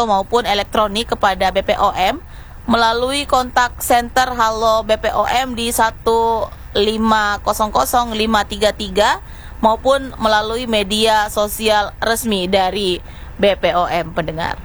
atau maupun elektronik kepada BPOM melalui kontak center Halo BPOM di 1500533 maupun melalui media sosial resmi dari BPOM pendengar.